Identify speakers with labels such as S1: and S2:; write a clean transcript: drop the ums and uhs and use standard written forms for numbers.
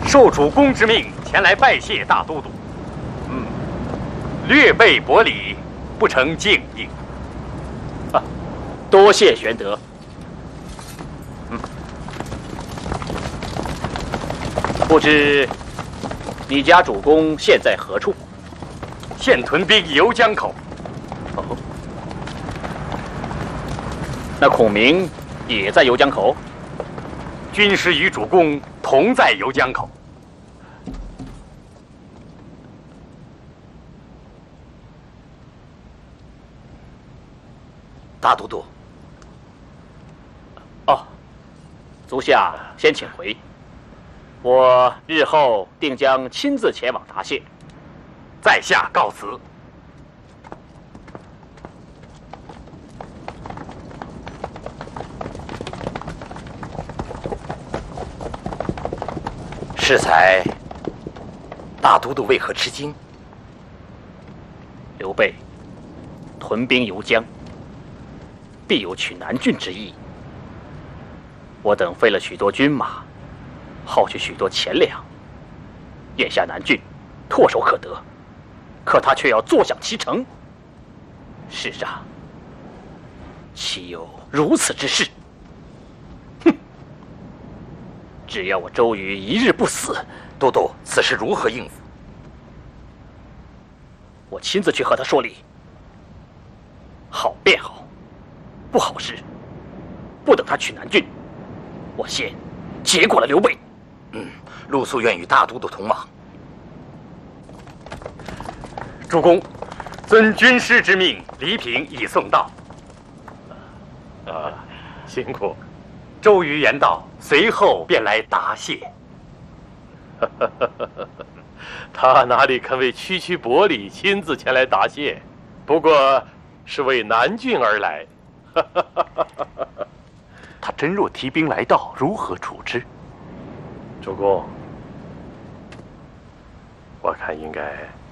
S1: 受主公之命前来拜谢大都督。略备薄礼，不成敬意。
S2: 多谢玄德。不知你家主公现在何处？
S1: 现屯兵游江口。
S2: 哦，那孔明也在游江口？
S1: 军师与主公同在游江口。
S3: 大都督。
S2: 哦，足下先请回。我日后定将亲自前往答谢。
S1: 在下告辞。
S3: 适才，大都督为何吃惊？
S2: 刘备屯兵游江，必有取南郡之意。我等费了许多军马，耗去许多钱粮，眼下南郡唾手可得，可他却要坐享其成。世上岂有如此之事？哼！只要我周瑜一日不死，
S3: 都督此事如何应付？
S2: 我亲自去和他说理。好便好，不好时，不等他取南郡，我先结果了刘备。
S3: 陆肃愿与大都督同往。
S1: 主公，遵军师之命，礼品已送到。
S4: 辛苦。
S1: 周瑜言道，随后便来答谢。
S4: 他哪里肯为区区薄礼亲自前来答谢？不过是为南郡而来。
S5: 他真若提兵来到，如何处置？
S4: 主公，我看应该